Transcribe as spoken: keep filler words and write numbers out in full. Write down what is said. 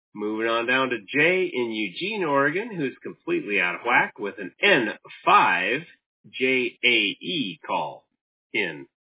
Moving on down to Jay in Eugene, Oregon, who's completely out of whack with an N five J A E call in.